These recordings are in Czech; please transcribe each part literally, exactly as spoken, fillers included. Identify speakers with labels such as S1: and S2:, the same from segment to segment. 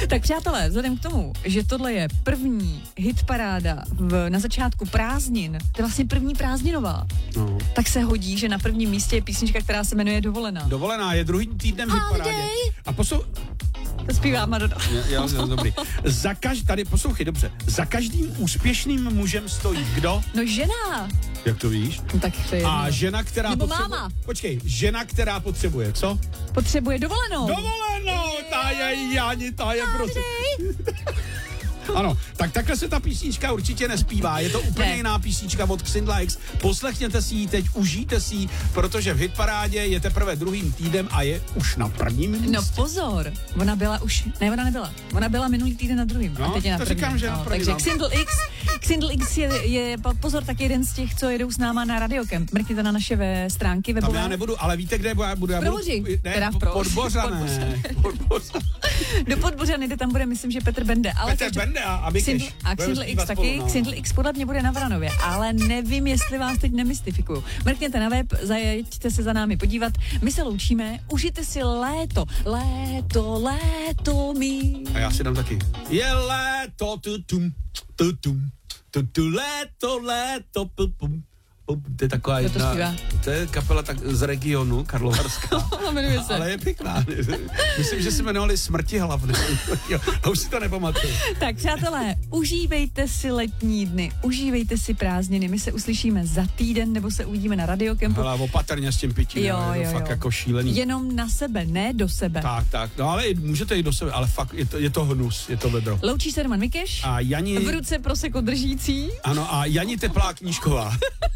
S1: Tak přátelé, vzhledem k tomu, že tohle je první hitparáda v, na začátku prázdnin, to je vlastně první prázdninová,
S2: no.
S1: tak se hodí, že na prvním místě je písnička, která se jmenuje Dovolená.
S2: Dovolená je druhým týdnem v hitparádě. A posou...
S1: To zpívá Madonna.
S2: Já, já, dobrý. Za kaž... Tady poslouchej, dobře. Za každým úspěšným mužem stojí kdo?
S1: No žena.
S2: Jak to víš?
S1: No, tak to je
S2: A
S1: jedno.
S2: žena, která
S1: Nebo
S2: potřebuje...
S1: máma.
S2: Počkej, žena, která potřebuje, co?
S1: Potřebuje dovolenou.
S2: Dovolenou, ta je Jani, ta je prostě... Ano, tak takhle se ta písnička určitě nespívá. Je to úplně
S1: ne.
S2: jiná písnička od Xindla X. Poslechněte si ji teď, užijte si ji, protože v hitparádě je teprve druhým týdnem a je už na prvním místě.
S1: No pozor, ona byla už, ne, ona nebyla. Ona byla minulý týden na druhým.
S2: No,
S1: a teď je na
S2: to
S1: prvním.
S2: říkám, že
S1: no,
S2: na prvním.
S1: Takže Xindl X, Xindl X je, je, pozor, tak jeden z těch, co jedou s náma na Radiocamp. Mrkněte na naše ve stránky webové.
S2: Tam já nebudu, ale víte, kde já budu? Já budu
S1: Provoři,
S2: ne,
S1: teda v Provoři.
S2: Podbořané. Podbořané.
S1: Do Podbořany, kde tam bude, myslím, že Petr Bende. Ale
S2: Petr
S1: každý...
S2: Bende a, a Mikeš.
S1: A Xindl X taky,
S2: no.
S1: Xindl X podle mě bude na Vranově, ale nevím, jestli vás teď nemystifikuju. Mrkněte na web, zajeďte se za námi podívat. My se loučíme, užijte si léto, léto, léto mý.
S2: A já si dám taky. Je léto, tutum, tutum, tutu, léto, léto, pum. To je taková
S1: Kdo to
S2: jedna,
S1: zpívá?
S2: to je kapela tak z regionu Karlovarská.
S1: Jmenuje se.
S2: Ale je pěkná. Myslím, že se jmenovali Smrtihlav. A už si to nepamatuju.
S1: Tak přátelé, užívejte si letní dny, užívejte si prázdniny. My se uslyšíme za týden, nebo se uvidíme na Radiocampu.
S2: Hele, opatrně s tím pitím.
S1: Jo,
S2: je to
S1: jo,
S2: fakt
S1: jo.
S2: jako šílený.
S1: Jenom na sebe, ne do sebe.
S2: Tak, tak. No ale můžete jít do sebe, ale fakt je to, je to hnus, je to vedro.
S1: Loučí se Roman Mikeš.
S2: A Jani...
S1: V ruce proseko držící.
S2: Ano, a Jani Teplá Knížková.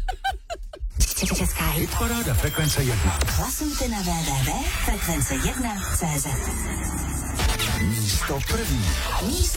S3: Česká hitparáda Frekvence jedna. Hlasujte na w w w tečka frekvence jedna tečka cé zet. Místo první. Místo